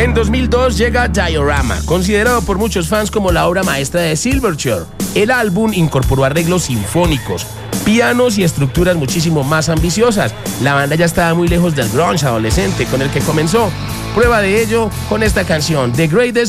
En 2002 llega Diorama, considerado por muchos fans como la obra maestra de Silverchair. El álbum incorporó arreglos sinfónicos, pianos y estructuras muchísimo más ambiciosas. La banda ya estaba muy lejos del grunge adolescente con el que comenzó. Prueba de ello con esta canción, The Greatest